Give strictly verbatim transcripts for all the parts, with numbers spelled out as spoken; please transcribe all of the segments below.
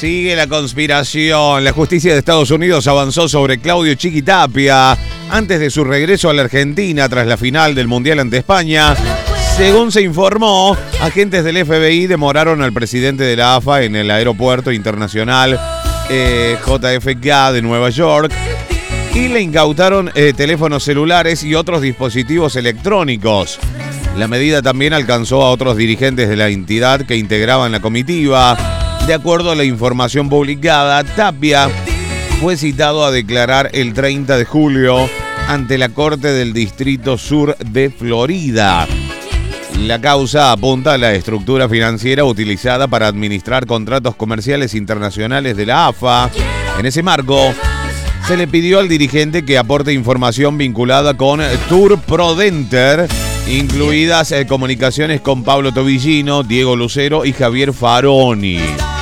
Sigue la conspiración. La justicia de Estados Unidos avanzó sobre Claudio Chiquitapia antes de su regreso a la Argentina tras la final del Mundial ante España. Según se informó, agentes del F B I demoraron al presidente de la A F A en el aeropuerto internacional eh, J F K de Nueva York y le incautaron eh, teléfonos celulares y otros dispositivos electrónicos. La medida también alcanzó a otros dirigentes de la entidad que integraban la comitiva. De acuerdo a la información publicada, Tapia fue citado a declarar el treinta de julio ante la Corte del Distrito Sur de Florida. La causa apunta a la estructura financiera utilizada para administrar contratos comerciales internacionales de la A F A. En ese marco, se le pidió al dirigente que aporte información vinculada con Tour Prodenter, incluidas eh, comunicaciones con Pablo Tobillino, Diego Lucero y Javier Faroni.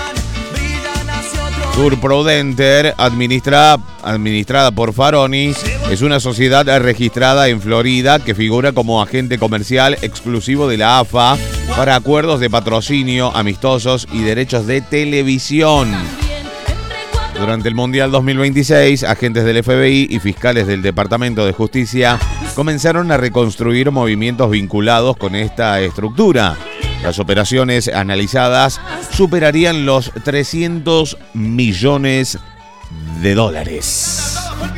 Tour Prodenter, administra, administrada por Faroni, es una sociedad registrada en Florida que figura como agente comercial exclusivo de la A F A para acuerdos de patrocinio, amistosos y derechos de televisión. Durante el Mundial dos mil veintiséis, agentes del F B I y fiscales del Departamento de Justicia comenzaron a reconstruir movimientos vinculados con esta estructura. Las operaciones analizadas superarían los trescientos millones de dólares.